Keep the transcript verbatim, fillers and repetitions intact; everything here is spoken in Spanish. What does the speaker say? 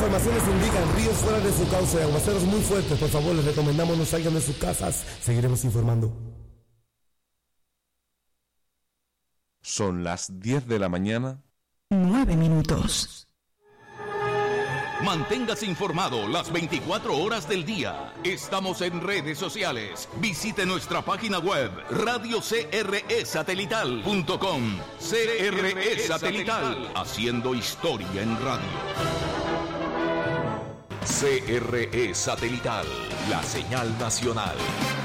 informaciones indican ríos fuera de su cauce, aguaceros muy fuertes. Por favor, les recomendamos no salgan de sus casas. Seguiremos informando. Son las diez de la mañana. Nueve minutos. Manténgase informado las veinticuatro horas del día. Estamos en redes sociales. Visite nuestra página web radio c r e satelital punto com. C R E Satelital, haciendo historia en radio. C R E Satelital, la señal nacional.